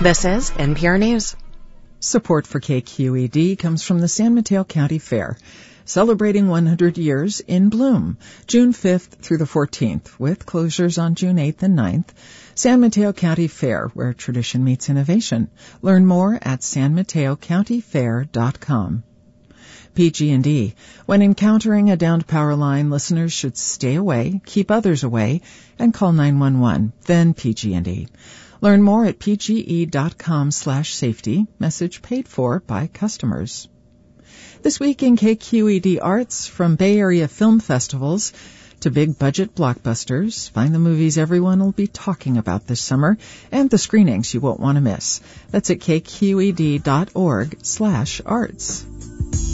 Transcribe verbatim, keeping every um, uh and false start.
This is N P R News. Support for K Q E D comes from the San Mateo County Fair, celebrating one hundred years in bloom, June fifth through the fourteenth, with closures on June eighth and ninth. San Mateo County Fair, where tradition meets innovation. Learn more at san mateo county fair dot com. P G and E. When encountering a downed power line, listeners should stay away, keep others away, and call nine one one, then P G and E. Learn more at p g e dot com slash safety. Message paid for by customers. This week in K Q E D Arts, from Bay Area film festivals to big budget blockbusters, find the movies everyone will be talking about this summer and the screenings you won't want to miss. That's at k q e d dot org slash arts.